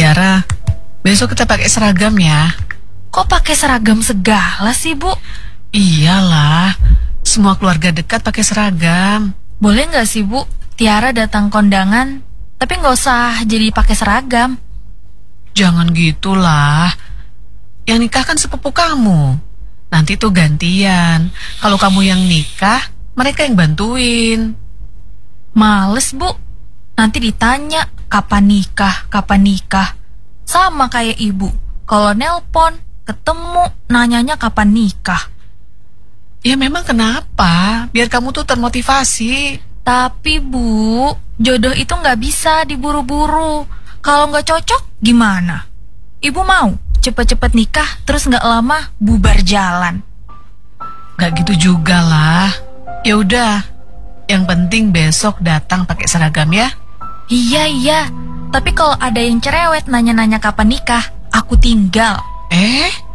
Tiara, besok kita pakai seragam ya. Kok pakai seragam segala sih, Bu? Iyalah, semua keluarga dekat pakai seragam. Boleh nggak sih, Bu? Tiara datang kondangan, tapi nggak usah jadi pakai seragam. Jangan gitulah. Yang nikah kan sepupu kamu. Nanti tuh gantian. Kalau kamu yang nikah, mereka yang bantuin. Males, Bu. Nanti ditanya, kapan nikah? Sama kayak ibu. Kalau nelpon, ketemu, nanyanya kapan nikah. Ya memang kenapa? Biar kamu tuh termotivasi. Tapi, Bu, jodoh itu nggak bisa diburu-buru. Kalau nggak cocok, gimana? Ibu mau cepet-cepet nikah, terus nggak lama bubar jalan. Gak gitu juga lah. Ya udah, yang penting besok datang pakai seragam ya. Iya. Tapi kalau ada yang cerewet nanya-nanya kapan nikah, aku tinggal.